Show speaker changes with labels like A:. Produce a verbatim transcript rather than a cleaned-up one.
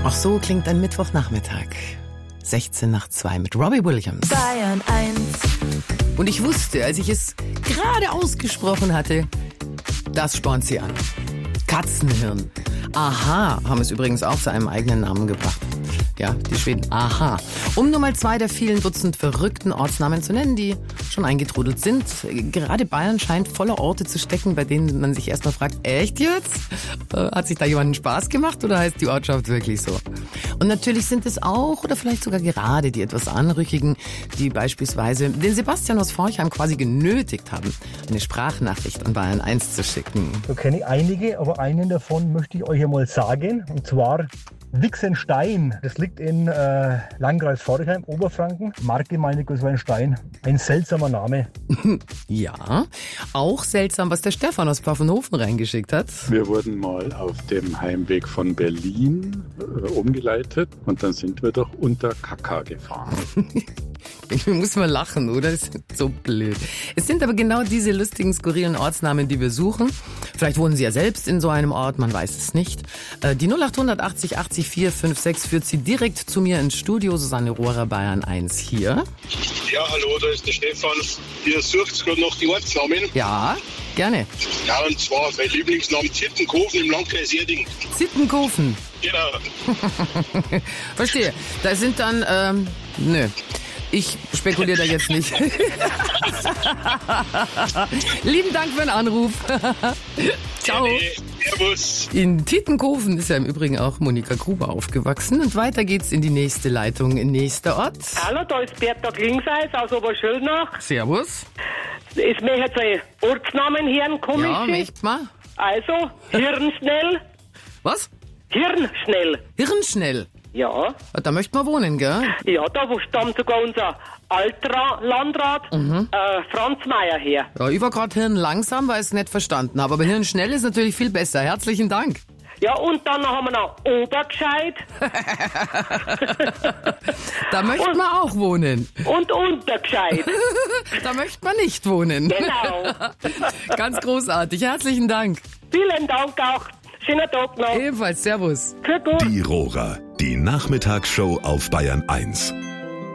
A: Auch so klingt ein Mittwochnachmittag. sechzehn nach zwei mit Robbie Williams.
B: Bayern eins.
A: Und ich wusste, als ich es gerade ausgesprochen hatte, das spornt sie an. Katzenhirn. Aha, haben es übrigens auch zu einem eigenen Namen gebracht. Ja, die Schweden. Aha. Um nur mal zwei der vielen Dutzend verrückten Ortsnamen zu nennen, die schon eingetrudelt sind. Gerade Bayern scheint voller Orte zu stecken, bei denen man sich erstmal fragt, echt jetzt? Äh, hat sich da jemand einen Spaß gemacht oder heißt die Ortschaft wirklich so? Und natürlich sind es auch oder vielleicht sogar gerade die etwas Anrüchigen, die beispielsweise den Sebastian aus Forchheim quasi genötigt haben, eine Sprachnachricht an Bayern eins zu schicken.
C: Da kenne ich einige, aber einen davon möchte ich euch einmal sagen. Und zwar Wixenstein. Das liegt in äh, Landkreis Forchheim, Oberfranken. Marktgemeinde Gößweinstein. Ein seltsamer Name.
A: Ja, auch seltsam, was der Stefan aus Pfaffenhofen reingeschickt hat.
D: Wir wurden mal auf dem Heimweg von Berlin äh, umgeleitet und dann sind wir doch unter Kaka gefahren.
A: Ich muss mal lachen, oder? Das ist so blöd. Es sind aber genau diese lustigen, skurrilen Ortsnamen, die wir suchen. Vielleicht wohnen Sie ja selbst in so einem Ort, man weiß es nicht. Die null acht achtzig achtzig vier fünf sechs führt Sie direkt zu mir ins Studio. Susanne Rohrer, Bayern eins hier.
E: Ja, hallo, da ist der Stefan. Ihr sucht gerade noch die Ortsnamen.
A: Ja, gerne.
E: Ja, und zwar mein Lieblingsname Zittenkofen im Landkreis Erding.
A: Zittenkofen.
E: Genau.
A: Verstehe. Da sind dann, ähm, nö. Ich spekuliere da jetzt nicht. Lieben Dank für den Anruf. Ciao.
E: Servus.
A: In Tittenkofen ist ja im Übrigen auch Monika Gruber aufgewachsen. Und weiter geht's in die nächste Leitung. Nächster Ort.
F: Hallo, da ist Bertha Klingseis aus Oberschöllnach.
A: Servus.
F: Ich möchte jetzt einen Ortsnamen hören, komisch.
A: Ja, möcht mal.
F: Also, Hirnschnell.
A: Was?
F: Hirnschnell.
A: Hirnschnell.
F: Ja.
A: Da möchte man wohnen, gell?
F: Ja, da wo stammt sogar unser alter Landrat, mhm. äh, Franz Meier her.
A: Ja, ich war gerade hirnlangsam, weil ich es nicht verstanden habe. Aber hirnschnell ist natürlich viel besser. Herzlichen Dank.
F: Ja, und dann haben wir noch Obergescheit.
A: Da möchte man auch wohnen.
F: Und Untergescheit.
A: Da möchte man nicht wohnen.
F: Genau.
A: Ganz großartig. Herzlichen Dank.
F: Vielen Dank auch. Schönen Tag noch.
A: Ebenfalls. Servus.
F: Für gut.
G: Die Rohrer. Die Nachmittagsshow auf Bayern eins.